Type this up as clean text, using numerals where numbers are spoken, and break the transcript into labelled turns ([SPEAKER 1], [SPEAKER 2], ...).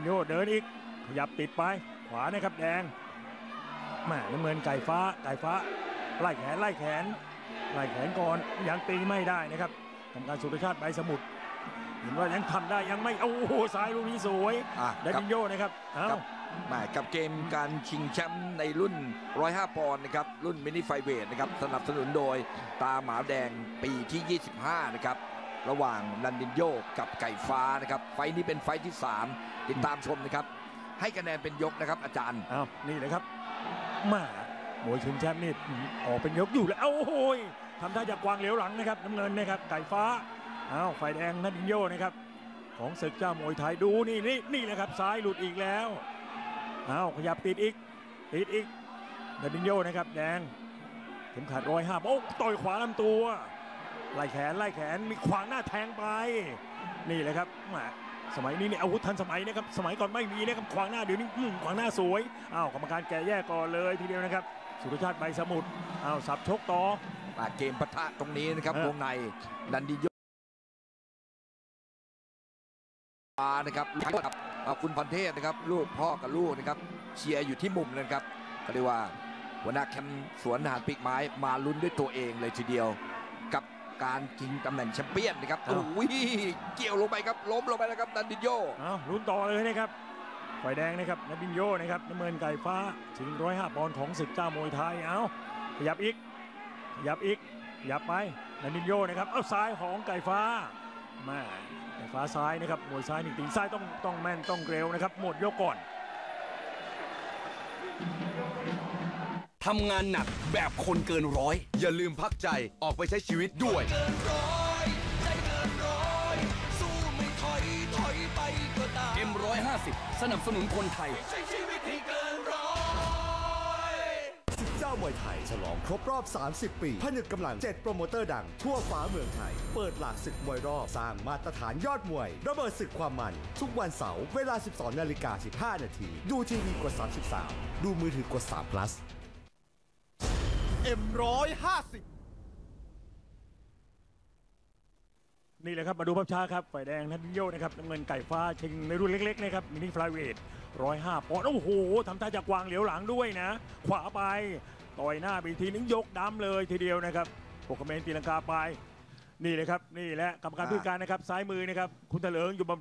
[SPEAKER 1] โยเดินอีกขยับติดไปขวานะครับแดงแม่น้ำเงินไก่ฟ้าไล่แขนไล่แขนก่อนยังตีไม่ได้นะครับกรรมการสุรชาติใบสมุทรเห็นว่ายังทำได้ยังไม่โอ้โหซ้ายลูกนี้สวยแดนิโยนะครับ
[SPEAKER 2] กับเกมการชิงแชมป์ในรุ่น 105 ปอนด์นะครับรุ่นมินิไฟเวทนะครับสนับสนุนโดยตาหมาแดงปีที่ 25 นะครับระหว่างดันดินโยกับไก่ฟ้านะครับไฟนี้เป็นไฟที่ 3 ติดตามชมนะครับให้คะแนนเป็นยกนะครับอาจารย์
[SPEAKER 1] นี่เลยครับมามวยชิงแชมป์นี่ออกเป็นยกอยู่แล้วโอ้โหทำท่าจะกวางเหลียวหลังนะครับน้ำเงินนะครับไก่ฟ้าไฟแดงดันดินโยนะครับของศึกเจ้ามวยไทยดูนี่แหละครับซ้ายหลุดอีกแล้วขยับติดอีกดันดินโยนะครับแดงเข็มขัด105โอ้ต่อยขวาลำตัวไล่แขนมีขวางหน้าแทงไปนี่แหละครับสมัยนี้เนี่ยอาวุธทันสมัยนะครับสมัยก่อนไม่มีนะครับขวางหน้าเดี๋ยวนี้ขวางหน้าสวยกรรมการแก่แยกก่อนเลยทีเดียวนะครับสุรชาติใบสมุทรสับชกต่อ
[SPEAKER 2] เกมปะทะตรงนี้นะครับวงในดันดินโยนะครับคุณพันเทพนะครับลูกพ่อกับลูกนะครับเชียร์อยู่ที่มุมนะครับก็เรียกว่าหัวหน้าแคมป์สวนทหารปีกไม้มาลุ้นด้วยตัวเองเลยทีเดียวกับการชิงตำแหน่งแชมเปี้ยนนะครับโอ้ยเกี่ยวลงไปครับล้มลงไปแล้วครับดันดินโย
[SPEAKER 1] ลุ้นต่อเลยนะครับไฟแดงนะครับดันดินโยนะครับน้ำเงินไก่ฟ้าชิง105 ปอนด์ของศึกเจ้ามวยไทยขยับอีกขยับไปดันดินโยนะครับซ้ายของไก่ฟ้ามาไก่ฟ้าซ้ายนะครับมวยซ้ายนี่ตีซ้ายต้องแม่นต้องเร็วนะครับหมดยกก่อน
[SPEAKER 3] ทำงานหนักแบบคนเกินร้อยอย่าลืมพักใจออกไปใช้ชีวิตด้วยเกินร้อยใจเกินร้อยสู้ไม่ถอยไปก็ตาม M150 สนับสนุนคนไทยใช้ชีวิตให้เกินร้อย
[SPEAKER 4] ศึกเจ้ามวยไทยฉลองครบรอบ 30 ปีผนึกกำลัง 7 โปรโมเตอร์ดังทั่วฟ้าเมืองไทยเปิดหลากศึกมวยรอบสร้างมาตรฐานยอดมวยระเบิดศึกความมันทุกวันเสาร์เวลา 12:15 นาทีดูทีวีกด33ดูมือถือกด3 plus
[SPEAKER 1] M150 นี่แหละครับมาดูภาพช้าครับฝ่ายแดงดันดินโยนะครับน้ำเงินไก่ฟ้าชิงในรุ่นเล็กๆนะครับมินิไฟเวท105 ปอนด์โอ้โหทำท่าจะกวางเหลียวหลังด้วยนะขวาไปต่อยหน้าไปทีนึงยกดำเลยทีเดียวนะครับโปกเมนตีลังกาไปนี่เลยครับนี่แหละกรรมการผู้การนะครับซ้ายมือนะครับคุณเถลิงอยู่บำ